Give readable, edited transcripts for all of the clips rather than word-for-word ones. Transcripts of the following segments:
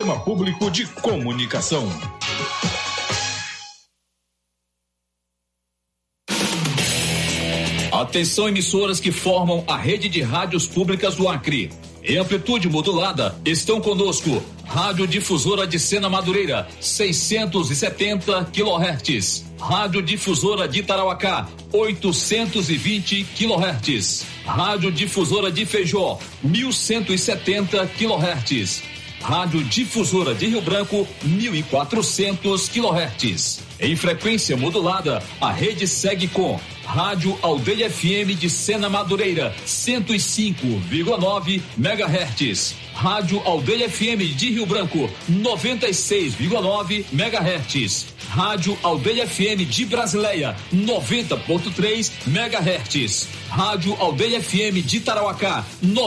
Sistema Público de Comunicação. Atenção, emissoras que formam a rede de rádios públicas do Acre. Em amplitude modulada, estão conosco Rádio Difusora de Sena Madureira, 670 kHz. Rádio Difusora de Tarauacá, 820 kHz. Rádio Difusora de Feijó, 1170 kHz. Rádio Difusora de Rio Branco, 1400 kHz. Em frequência modulada, a rede segue com Rádio Aldeia FM de Sena Madureira, 105,9 MHz. Rádio Aldeia FM de Rio Branco, 96,9 MHz. Rádio Aldeia FM de Brasileia, 90,3 MHz. Rádio Aldeia FM de Tarauacá,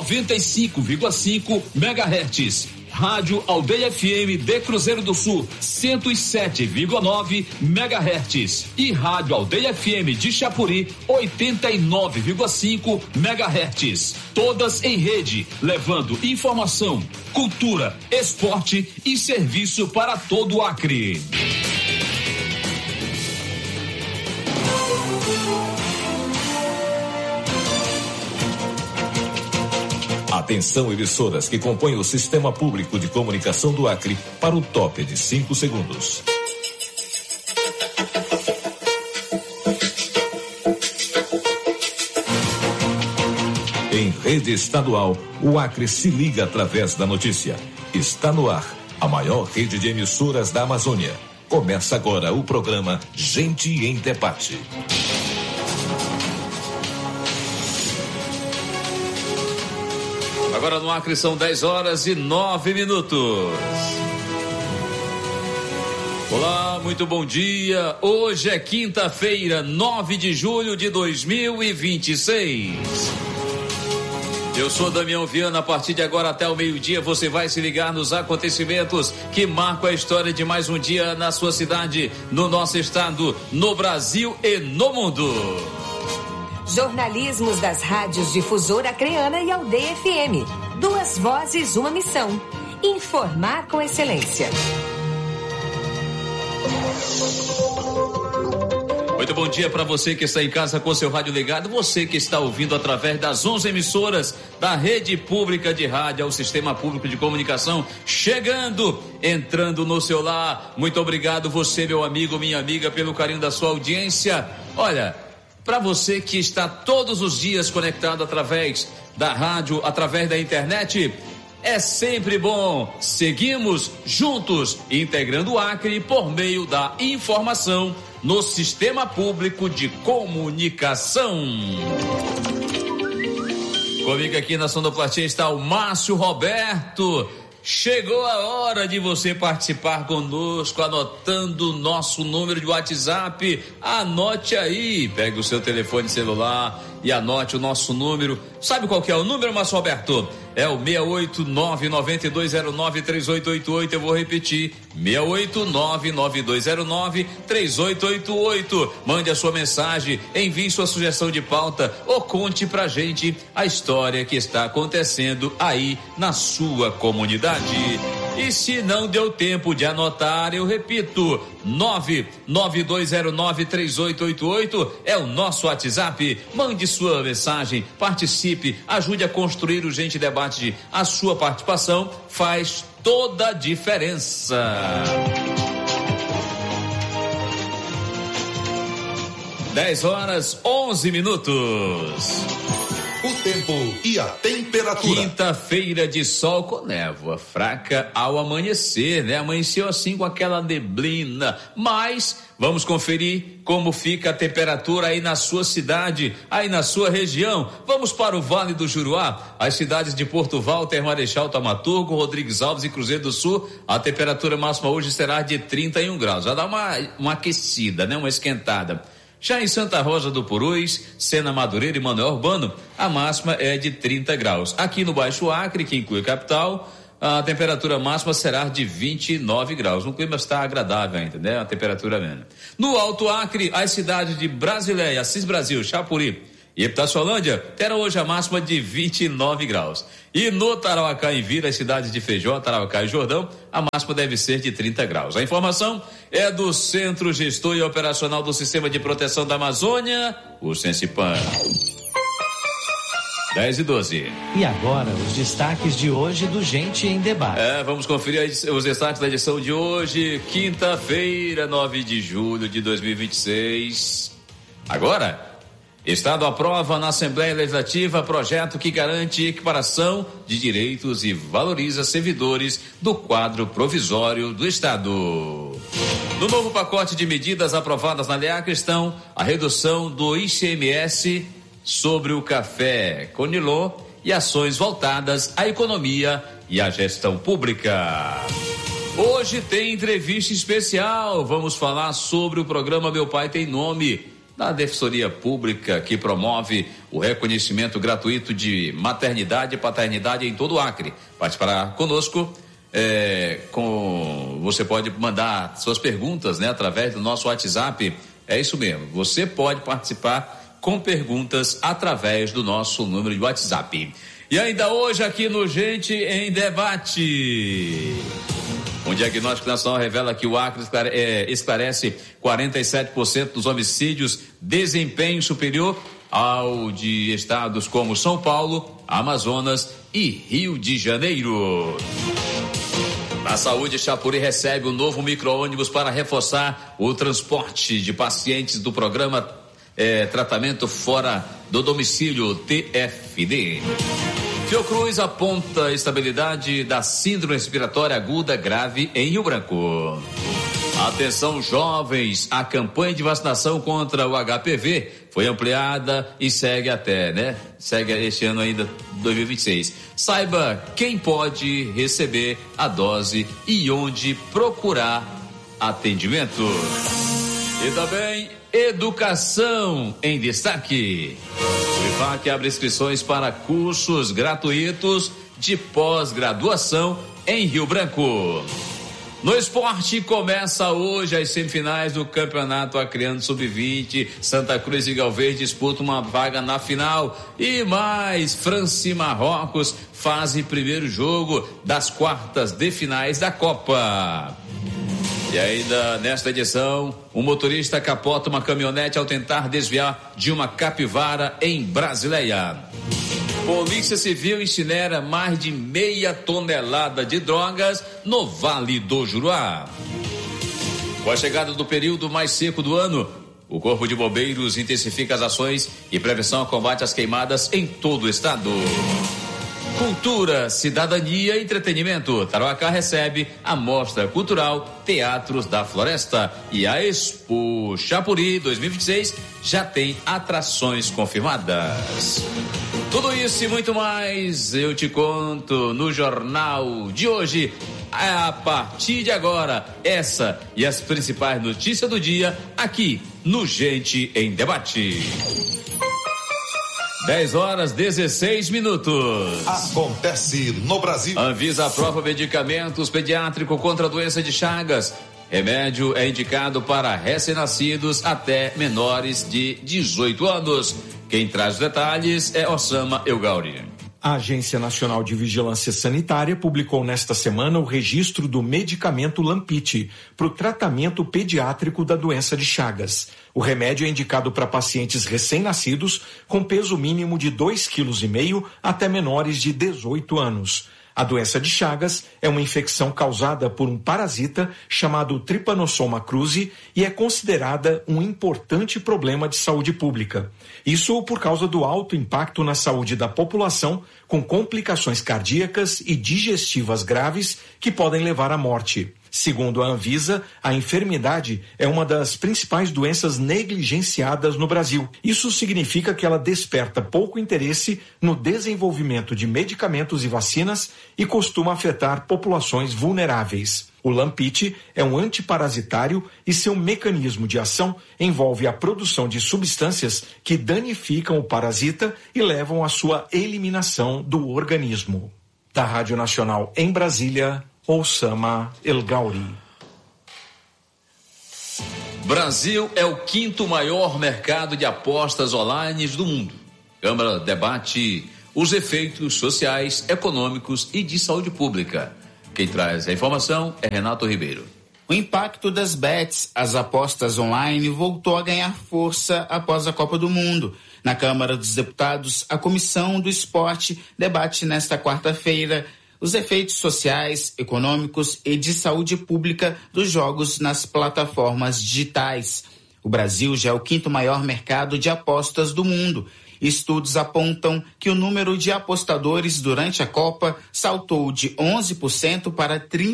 95,5 MHz. Rádio Aldeia FM de Cruzeiro do Sul, 107,9 MHz. E Rádio Aldeia FM de Chapuri, 89,5 MHz. Todas em rede, levando informação, cultura, esporte e serviço para todo o Acre. Atenção, emissoras que compõem o Sistema Público de Comunicação do Acre para o top de 5 segundos. Em rede estadual, o Acre se liga através da notícia. Está no ar, a maior rede de emissoras da Amazônia. Começa agora o programa Gente em Debate. Agora no Acre são 10h09. Olá, muito bom dia. Hoje é quinta-feira, 9 de julho de 2026. Eu sou Damião Viana. A partir de agora até o meio-dia você vai se ligar nos acontecimentos que marcam a história de mais um dia na sua cidade, no nosso estado, no Brasil e no mundo. Jornalismos das rádios Difusora Acreana e Aldeia FM. 2 vozes, uma missão. Informar com excelência. Muito bom dia para você que está em casa com seu rádio ligado, você que está ouvindo através das 11 emissoras da rede pública de rádio, ao Sistema Público de Comunicação, chegando, entrando no seu lar. Muito obrigado você, meu amigo, minha amiga, pelo carinho da sua audiência. Olha, para você que está todos os dias conectado através da rádio, através da internet, é sempre bom. Seguimos juntos, integrando o Acre por meio da informação no Sistema Público de Comunicação. Comigo aqui na sonoplastia está o Márcio Roberto. Chegou a hora de você participar conosco, anotando o nosso número de WhatsApp. Anote aí, pegue o seu telefone celular e anote o nosso número. Sabe qual que é o número, Márcio Roberto? É o 68992093888. Eu vou repetir, 68992093888. Mande a sua mensagem, envie sua sugestão de pauta ou conte pra gente a história que está acontecendo aí na sua comunidade. E se não deu tempo de anotar, eu repito, 992093888 é o nosso WhatsApp. Mande sua mensagem, participe, ajude a construir o Gente Debate. A sua participação faz toda a diferença. Dez horas 11 minutos. O tempo e a temperatura. Quinta-feira de sol com névoa fraca ao amanhecer, né? Amanheceu assim com aquela neblina, mas vamos conferir como fica a temperatura aí na sua cidade, aí na sua região. Vamos para o Vale do Juruá, as cidades de Porto Walter, Marechal Taumaturgo, Rodrigues Alves e Cruzeiro do Sul. A temperatura máxima hoje será de 31 graus. Já dá uma aquecida, né? Uma esquentada. Já em Santa Rosa do Purus, Sena Madureira e Manoel Urbano, a máxima é de 30 graus. Aqui no Baixo Acre, que inclui a capital, a temperatura máxima será de 29 graus. O clima está agradável ainda, né? A temperatura menos. No Alto Acre, as cidades de Brasileia, Assis Brasil, Chapuri E Itaciolândia terá hoje a máxima de 29 graus. E no Tarauacá e Vira, as cidades de Feijó, Tarauacá e Jordão, a máxima deve ser de 30 graus. A informação é do Centro Gestor e Operacional do Sistema de Proteção da Amazônia, o Sensipan. 10:12. E agora, os destaques de hoje do Gente em Debate. Vamos conferir os destaques da edição de hoje, quinta-feira, 9 de julho de 2026. Agora, Estado aprova na Assembleia Legislativa projeto que garante equiparação de direitos e valoriza servidores do quadro provisório do Estado. No novo pacote de medidas aprovadas na LEAC estão a redução do ICMS sobre o café Conilon e ações voltadas à economia e à gestão pública. Hoje tem entrevista especial, vamos falar sobre o programa Meu Pai Tem Nome, da Defensoria Pública, que promove o reconhecimento gratuito de maternidade e paternidade em todo o Acre. Participará conosco, você pode mandar suas perguntas, né, através do nosso WhatsApp, é isso mesmo, você pode participar com perguntas através do nosso número de WhatsApp. E ainda hoje aqui no Gente em Debate, um diagnóstico nacional revela que o Acre esclarece 47% dos homicídios, desempenho superior ao de estados como São Paulo, Amazonas e Rio de Janeiro. A Saúde Chapuri recebe um novo micro-ônibus para reforçar o transporte de pacientes do programa Tratamento Fora do Domicílio, TFD. Fiocruz aponta a estabilidade da síndrome respiratória aguda grave em Rio Branco. Atenção, jovens, a campanha de vacinação contra o HPV foi ampliada e segue este ano ainda, 2026. Saiba quem pode receber a dose e onde procurar atendimento. E também educação em destaque. O IFAC abre inscrições para cursos gratuitos de pós-graduação em Rio Branco. No esporte, começa hoje as semifinais do Campeonato Acreano Sub-20. Santa Cruz e Galvez disputam uma vaga na final. E mais, França e Marrocos fazem primeiro jogo das quartas de finais da Copa. E ainda nesta edição, um motorista capota uma caminhonete ao tentar desviar de uma capivara em Brasileia. Polícia Civil incinera mais de 0,5 tonelada de drogas no Vale do Juruá. Com a chegada do período mais seco do ano, o Corpo de Bombeiros intensifica as ações e prevenção ao combate às queimadas em todo o estado. Cultura, cidadania e entretenimento. Tarauacá recebe a Mostra Cultural Teatros da Floresta e a Expo Chapuri 2026 já tem atrações confirmadas. Tudo isso e muito mais eu te conto no Jornal de hoje. A partir de agora, essa e as principais notícias do dia aqui no Gente em Debate. 10:16. Acontece no Brasil. Anvisa aprova medicamentos pediátricos contra a doença de Chagas. Remédio é indicado para recém-nascidos até menores de 18 anos. Quem traz os detalhes é Osama Elgauri. A Agência Nacional de Vigilância Sanitária publicou nesta semana o registro do medicamento Lampite para o tratamento pediátrico da doença de Chagas. O remédio é indicado para pacientes recém-nascidos com peso mínimo de 2,5 kg até menores de 18 anos. A doença de Chagas é uma infecção causada por um parasita chamado Trypanosoma cruzi e é considerada um importante problema de saúde pública. Isso por causa do alto impacto na saúde da população, com complicações cardíacas e digestivas graves que podem levar à morte. Segundo a Anvisa, a enfermidade é uma das principais doenças negligenciadas no Brasil. Isso significa que ela desperta pouco interesse no desenvolvimento de medicamentos e vacinas e costuma afetar populações vulneráveis. O Lampite é um antiparasitário e seu mecanismo de ação envolve a produção de substâncias que danificam o parasita e levam à sua eliminação do organismo. Da Rádio Nacional em Brasília, Osama Elgauri. Brasil é o 5º maior mercado de apostas online do mundo. Câmara debate os efeitos sociais, econômicos e de saúde pública. Quem traz a informação é Renato Ribeiro. O impacto das bets, as apostas online, voltou a ganhar força após a Copa do Mundo. Na Câmara dos Deputados, a Comissão do Esporte debate nesta quarta-feira os efeitos sociais, econômicos e de saúde pública dos jogos nas plataformas digitais. O Brasil já é o 5º maior mercado de apostas do mundo. Estudos apontam que o número de apostadores durante a Copa saltou de 11% para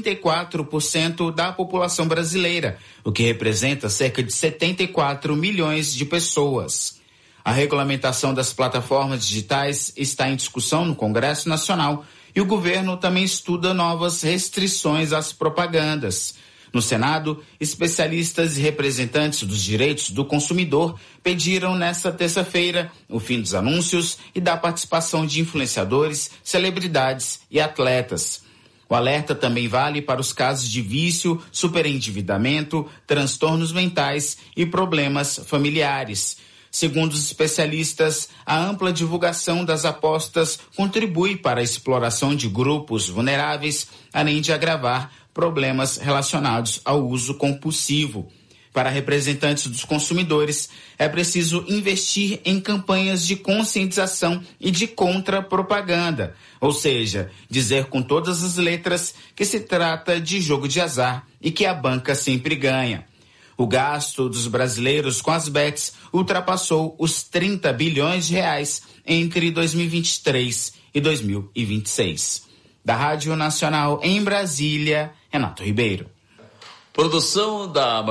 34% da população brasileira, o que representa cerca de 74 milhões de pessoas. A regulamentação das plataformas digitais está em discussão no Congresso Nacional e o governo também estuda novas restrições às propagandas. No Senado, especialistas e representantes dos direitos do consumidor pediram nesta terça-feira o fim dos anúncios e da participação de influenciadores, celebridades e atletas. O alerta também vale para os casos de vício, superendividamento, transtornos mentais e problemas familiares. Segundo os especialistas, a ampla divulgação das apostas contribui para a exploração de grupos vulneráveis, além de agravar problemas relacionados ao uso compulsivo. Para representantes dos consumidores, é preciso investir em campanhas de conscientização e de contra-propaganda, ou seja, dizer com todas as letras que se trata de jogo de azar e que a banca sempre ganha. O gasto dos brasileiros com as bets ultrapassou os 30 bilhões de reais entre 2023 e 2026. Da Rádio Nacional em Brasília, Renato Ribeiro. Redução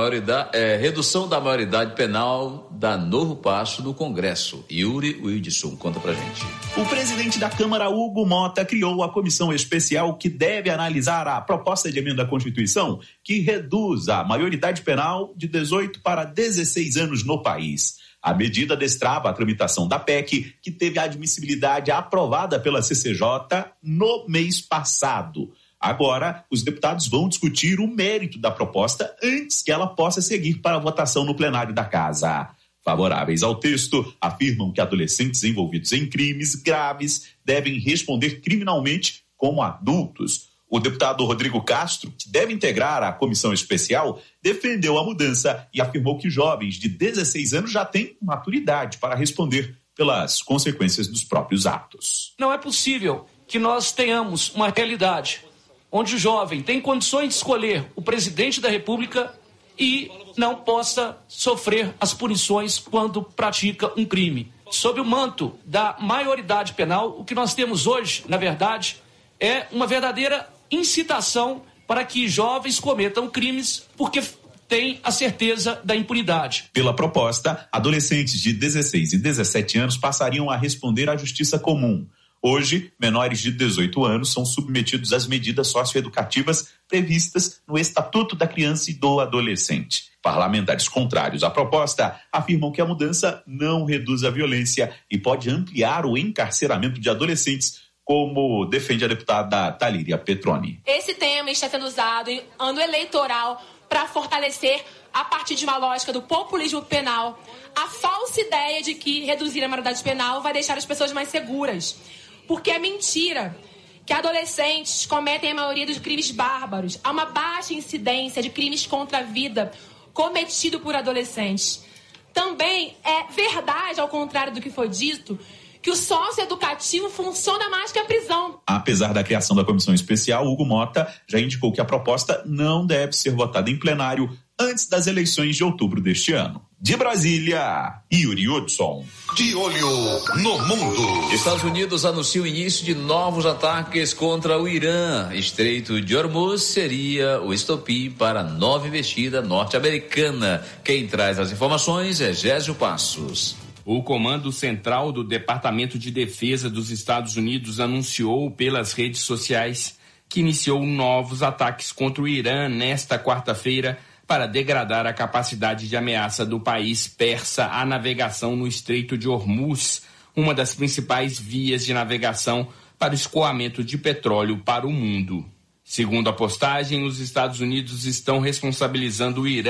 da maioridade penal dá novo passo no Congresso. Yuri Wildson, conta pra gente. O presidente da Câmara, Hugo Mota, criou a comissão especial que deve analisar a proposta de emenda à Constituição que reduz a maioridade penal de 18 para 16 anos no país. A medida destrava a tramitação da PEC, que teve a admissibilidade aprovada pela CCJ no mês passado. Agora, os deputados vão discutir o mérito da proposta antes que ela possa seguir para a votação no plenário da Casa. Favoráveis ao texto, afirmam que adolescentes envolvidos em crimes graves devem responder criminalmente como adultos. O deputado Rodrigo Castro, que deve integrar a comissão especial, defendeu a mudança e afirmou que jovens de 16 anos já têm maturidade para responder pelas consequências dos próprios atos. Não é possível que nós tenhamos uma realidade onde o jovem tem condições de escolher o presidente da República e não possa sofrer as punições quando pratica um crime. Sob o manto da maioridade penal, o que nós temos hoje, na verdade, é uma verdadeira incitação para que jovens cometam crimes porque têm a certeza da impunidade. Pela proposta, adolescentes de 16 e 17 anos passariam a responder à justiça comum. Hoje, menores de 18 anos são submetidos às medidas socioeducativas previstas no Estatuto da Criança e do Adolescente. Parlamentares contrários à proposta afirmam que a mudança não reduz a violência e pode ampliar o encarceramento de adolescentes, como defende a deputada Talíria Petroni. Esse tema está sendo usado em ano eleitoral para fortalecer, a partir de uma lógica do populismo penal, a falsa ideia de que reduzir a maioridade penal vai deixar as pessoas mais seguras. Porque é mentira que adolescentes cometem a maioria dos crimes bárbaros. Há uma baixa incidência de crimes contra a vida cometido por adolescentes. Também é verdade, ao contrário do que foi dito, que o socioeducativo funciona mais que a prisão. Apesar da criação da comissão especial, Hugo Mota já indicou que a proposta não deve ser votada em plenário antes das eleições de outubro deste ano. De Brasília, Yuri Hudson. De olho no mundo. Estados Unidos anuncia o início de novos ataques contra o Irã. Estreito de Hormuz seria o estopim para nova investida norte-americana. Quem traz as informações é Gésio Passos. O Comando Central do Departamento de Defesa dos Estados Unidos anunciou pelas redes sociais que iniciou novos ataques contra o Irã nesta quarta-feira para degradar a capacidade de ameaça do país persa à navegação no Estreito de Hormuz, uma das principais vias de navegação para o escoamento de petróleo para o mundo. Segundo a postagem, os Estados Unidos estão responsabilizando o Irã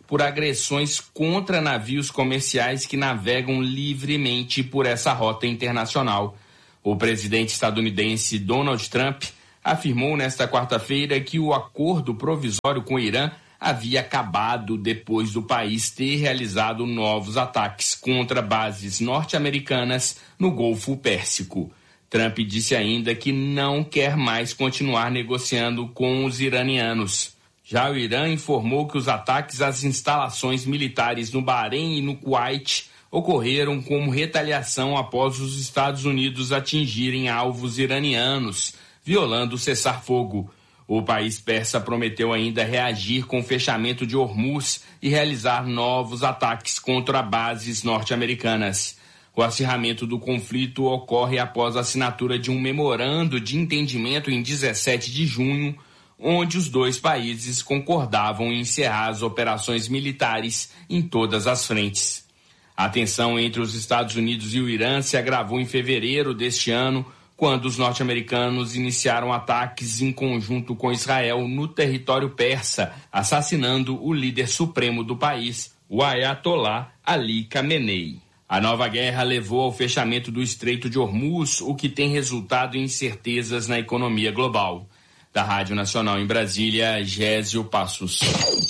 por agressões contra navios comerciais que navegam livremente por essa rota internacional. O presidente estadunidense Donald Trump afirmou nesta quarta-feira que o acordo provisório com o Irã havia acabado depois do país ter realizado novos ataques contra bases norte-americanas no Golfo Pérsico. Trump disse ainda que não quer mais continuar negociando com os iranianos. Já o Irã informou que os ataques às instalações militares no Bahrein e no Kuwait ocorreram como retaliação após os Estados Unidos atingirem alvos iranianos, violando o cessar-fogo. O país persa prometeu ainda reagir com o fechamento de Hormuz e realizar novos ataques contra bases norte-americanas. O acirramento do conflito ocorre após a assinatura de um memorando de entendimento em 17 de junho, onde os dois países concordavam em encerrar as operações militares em todas as frentes. A tensão entre os Estados Unidos e o Irã se agravou em fevereiro deste ano, quando os norte-americanos iniciaram ataques em conjunto com Israel no território persa, assassinando o líder supremo do país, o Ayatollah Ali Khamenei. A nova guerra levou ao fechamento do Estreito de Hormuz, o que tem resultado em incertezas na economia global. Da Rádio Nacional em Brasília, Gésio Passos.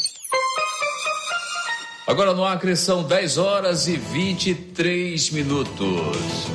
Agora no Acre são 10 horas e 23 minutos.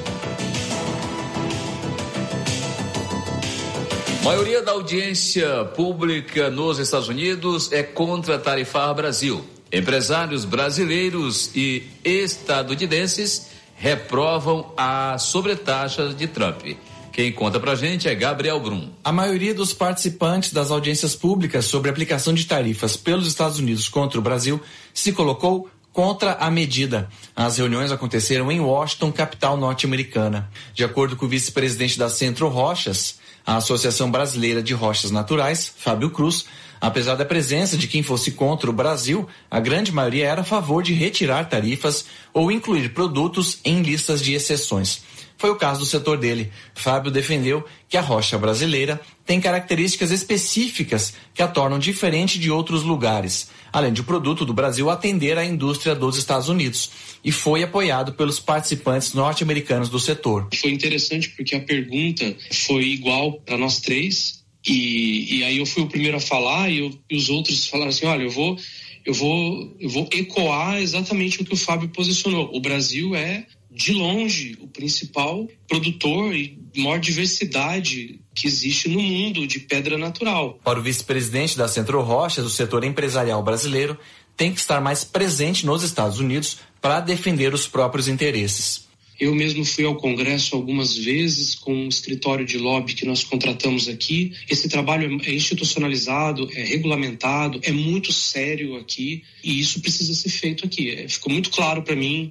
A maioria da audiência pública nos Estados Unidos é contra tarifar Brasil. Empresários brasileiros e estadunidenses reprovam a sobretaxa de Trump. Quem conta pra gente é Gabriel Brum. A maioria dos participantes das audiências públicas sobre aplicação de tarifas pelos Estados Unidos contra o Brasil se colocou contra a medida. As reuniões aconteceram em Washington, capital norte-americana. De acordo com o vice-presidente da Centro Rochas, a Associação Brasileira de Rochas Naturais, Fábio Cruz, apesar da presença de quem fosse contra o Brasil, a grande maioria era a favor de retirar tarifas ou incluir produtos em listas de exceções. Foi o caso do setor dele. Fábio defendeu que a rocha brasileira tem características específicas que a tornam diferente de outros lugares, além de o produto do Brasil atender à indústria dos Estados Unidos, e foi apoiado pelos participantes norte-americanos do setor. Foi interessante porque a pergunta foi igual para nós três, e aí eu fui o primeiro a falar e os outros falaram assim, olha, eu vou ecoar exatamente o que o Fábio posicionou. O Brasil é, de longe, o principal produtor e maior diversidade que existe no mundo de pedra natural. Para o vice-presidente da Centro Rochas, o setor empresarial brasileiro tem que estar mais presente nos Estados Unidos para defender os próprios interesses. Eu mesmo fui ao Congresso algumas vezes com um escritório de lobby que nós contratamos aqui. Esse trabalho é institucionalizado, é regulamentado, é muito sério aqui e isso precisa ser feito aqui. Ficou muito claro para mim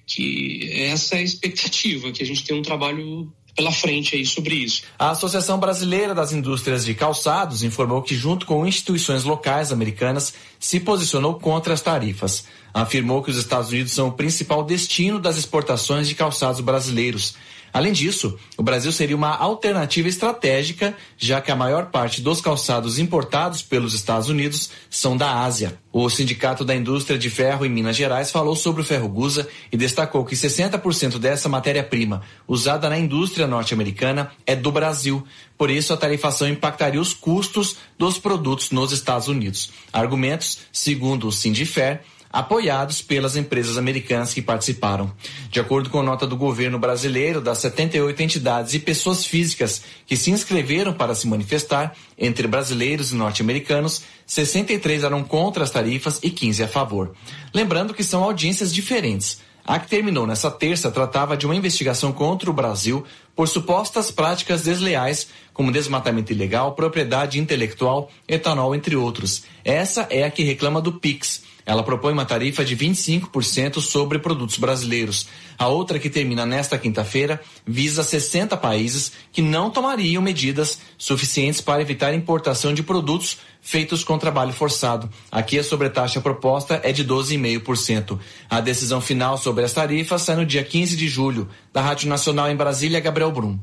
que essa é a expectativa, que a gente tem um trabalho pela frente aí sobre isso. A Associação Brasileira das Indústrias de Calçados informou que, junto com instituições locais americanas, se posicionou contra as tarifas. Afirmou que os Estados Unidos são o principal destino das exportações de calçados brasileiros. Além disso, o Brasil seria uma alternativa estratégica, já que a maior parte dos calçados importados pelos Estados Unidos são da Ásia. O Sindicato da Indústria de Ferro em Minas Gerais falou sobre o ferro gusa e destacou que 60% dessa matéria-prima usada na indústria norte-americana é do Brasil. Por isso, a tarifação impactaria os custos dos produtos nos Estados Unidos. Argumentos, segundo o Sindifer, apoiados pelas empresas americanas que participaram. De acordo com a nota do governo brasileiro, das 78 entidades e pessoas físicas que se inscreveram para se manifestar, entre brasileiros e norte-americanos, 63 eram contra as tarifas e 15 a favor. Lembrando que são audiências diferentes. A que terminou nesta terça tratava de uma investigação contra o Brasil por supostas práticas desleais, como desmatamento ilegal, propriedade intelectual, etanol, entre outros. Essa é a que reclama do PIX. Ela propõe uma tarifa de 25% sobre produtos brasileiros. A outra, que termina nesta quinta-feira, visa 60 países que não tomariam medidas suficientes para evitar a importação de produtos feitos com trabalho forçado. Aqui a sobretaxa proposta é de 12,5%. A decisão final sobre as tarifas sai no dia 15 de julho. Da Rádio Nacional em Brasília, Gabriel Brum.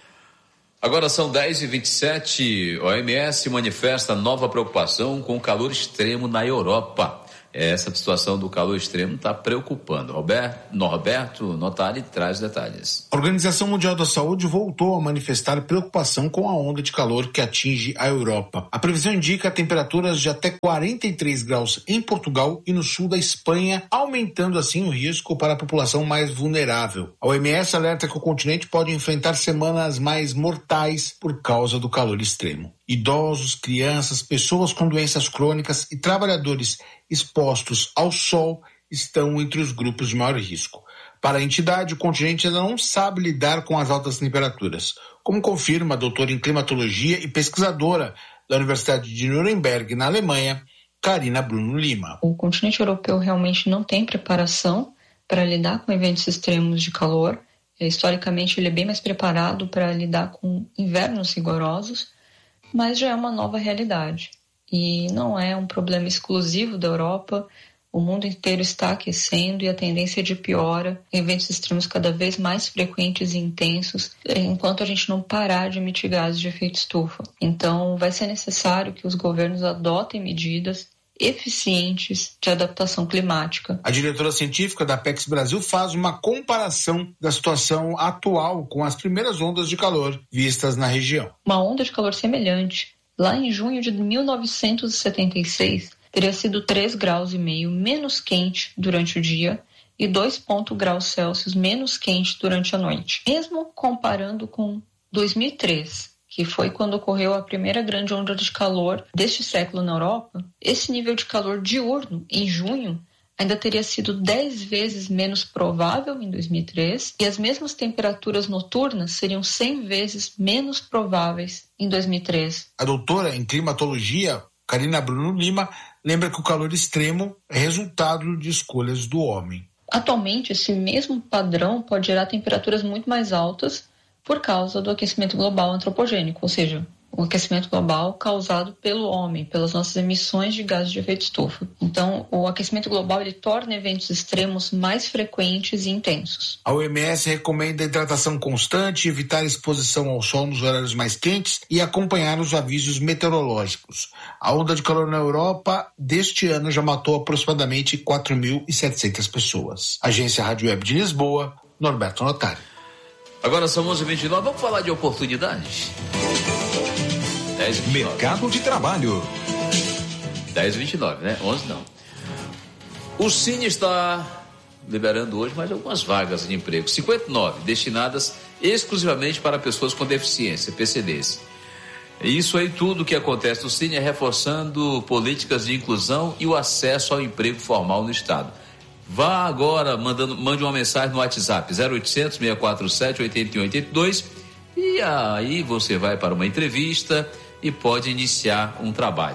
Agora são 10h27. OMS manifesta nova preocupação com o calor extremo na Europa. essa situação do calor extremo está preocupando. Norberto Notari traz detalhes. A Organização Mundial da Saúde voltou a manifestar preocupação com a onda de calor que atinge a Europa. A previsão indica temperaturas de até 43 graus em Portugal e no sul da Espanha, aumentando assim o risco para a população mais vulnerável. A OMS alerta que o continente pode enfrentar semanas mais mortais por causa do calor extremo. Idosos, crianças, pessoas com doenças crônicas e trabalhadores expostos ao sol estão entre os grupos de maior risco. Para a entidade, o continente ainda não sabe lidar com as altas temperaturas, como confirma a doutora em climatologia e pesquisadora da Universidade de Nuremberg, na Alemanha, Karina Bruno Lima. O continente europeu realmente não tem preparação para lidar com eventos extremos de calor. Historicamente, ele é bem mais preparado para lidar com invernos rigorosos, mas já é uma nova realidade. E não é um problema exclusivo da Europa. O mundo inteiro está aquecendo e a tendência é de piora, eventos extremos cada vez mais frequentes e intensos, enquanto a gente não parar de emitir gases de efeito estufa. Então, vai ser necessário que os governos adotem medidas eficientes de adaptação climática. A diretora científica da Apex Brasil faz uma comparação da situação atual com as primeiras ondas de calor vistas na região. Uma onda de calor semelhante, lá em junho de 1976, teria sido 3,5 graus menos quente durante o dia e 2 graus Celsius menos quente durante a noite. Mesmo comparando com 2003, que foi quando ocorreu a primeira grande onda de calor deste século na Europa, esse nível de calor diurno, em junho, ainda teria sido 10 vezes menos provável em 2003 e as mesmas temperaturas noturnas seriam 100 vezes menos prováveis em 2003. A doutora em climatologia, Karina Bruno Lima, lembra que o calor extremo é resultado de escolhas do homem. Atualmente, esse mesmo padrão pode gerar temperaturas muito mais altas por causa do aquecimento global antropogênico, ou seja, o aquecimento global causado pelo homem, pelas nossas emissões de gases de efeito estufa. Então, o aquecimento global ele torna eventos extremos mais frequentes e intensos. A OMS recomenda hidratação constante, evitar exposição ao sol nos horários mais quentes e acompanhar os avisos meteorológicos. A onda de calor na Europa deste ano já matou aproximadamente 4.700 pessoas. Agência Rádio Web de Lisboa, Norberto Notari. Agora são 11h29, vamos falar de oportunidades. 10h29. Mercado de trabalho. 10h29, né? 11 não. O Cine está liberando hoje mais algumas vagas de emprego. 59 destinadas exclusivamente para pessoas com deficiência, PCDs. Isso aí, tudo que acontece no Cine é reforçando políticas de inclusão e o acesso ao emprego formal no Estado. Vá agora, mande uma mensagem no WhatsApp 0800 647 8182 e aí você vai para uma entrevista e pode iniciar um trabalho.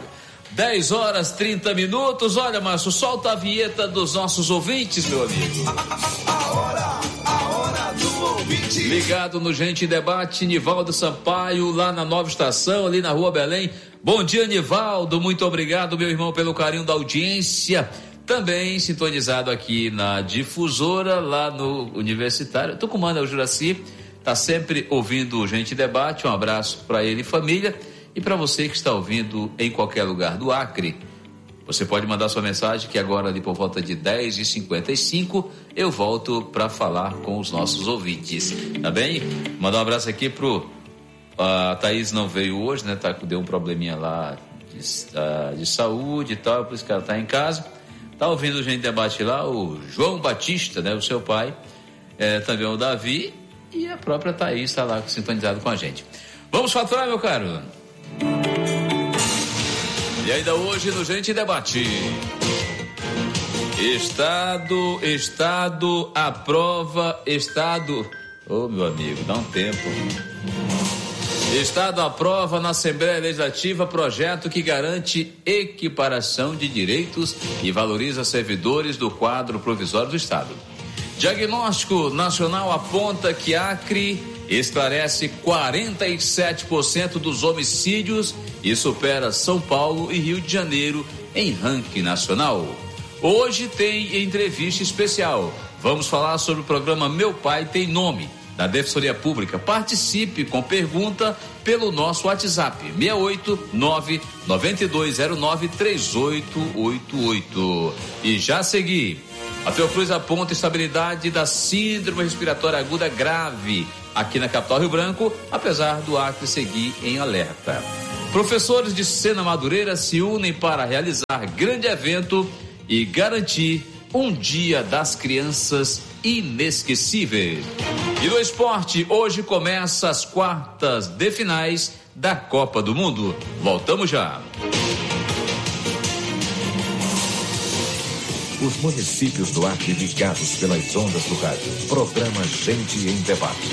10h30. Olha, Márcio, solta a vinheta dos nossos ouvintes, meu amigo. A hora do ouvinte. Ligado no Gente Debate, Nivaldo Sampaio, lá na Nova Estação, ali na Rua Belém. Bom dia, Nivaldo, muito obrigado, meu irmão, pelo carinho da audiência. Também sintonizado aqui na Difusora, lá no Universitário. Tucumã, o Juraci, tá sempre ouvindo o Gente Debate. Um abraço para ele e família. E para você que está ouvindo em qualquer lugar do Acre, você pode mandar sua mensagem, que agora ali por volta de 10h55 eu volto para falar com os nossos ouvintes, tá bem? Mandar um abraço aqui a Thaís não veio hoje, né? Deu um probleminha lá de saúde e tal, por isso que ela tá em casa. Tá ouvindo o Gente Debate lá, o João Batista, né? O seu pai, também o Davi e a própria Thaís está lá sintonizado com a gente. Vamos faturar, meu caro? E ainda hoje no Gente Debate. Estado aprova, Ô, meu amigo, dá um tempo. Estado aprova na Assembleia Legislativa projeto que garante equiparação de direitos e valoriza servidores do quadro provisório do Estado. Diagnóstico Nacional aponta que Acre esclarece 47% dos homicídios e supera São Paulo e Rio de Janeiro em ranking nacional. Hoje tem entrevista especial. Vamos falar sobre o programa Meu Pai Tem Nome. da Defensoria Pública. Participe com pergunta pelo nosso WhatsApp 689-9209-3888. E já a seguir, a Fiocruz aponta estabilidade da síndrome respiratória aguda grave aqui na capital Rio Branco, apesar do Acre seguir em alerta. Professores de Sena Madureira se unem para realizar grande evento e garantir um Dia das Crianças inesquecíveis. E no esporte, hoje começa as quartas de finais da Copa do Mundo. Voltamos já. Os municípios do Acre ligados pelas ondas do rádio. Programa Gente em Debate.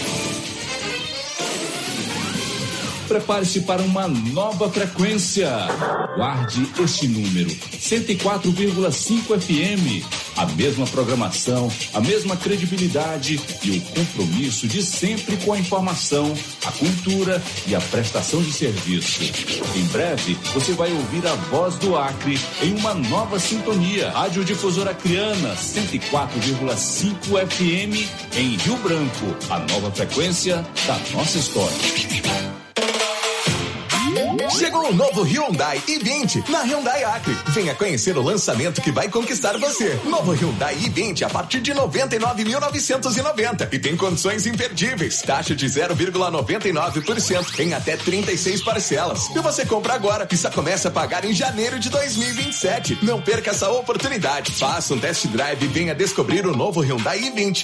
Prepare-se para uma nova frequência. Guarde este número: 104,5 FM. A mesma programação, a mesma credibilidade e o compromisso de sempre com a informação, a cultura e a prestação de serviço. Em breve, você vai ouvir a voz do Acre em uma nova sintonia. Rádio Difusora Acreana, 104,5 FM em Rio Branco. A nova frequência da nossa história. Chegou o novo Hyundai i20 na Hyundai Acre. Venha conhecer o lançamento que vai conquistar você. Novo Hyundai i20 a partir de 99.990 e tem condições imperdíveis. Taxa de 0,99% em até 36 parcelas. E você compra agora e só começa a pagar em janeiro de 2027. Não perca essa oportunidade. Faça um test drive e venha descobrir o novo Hyundai i20.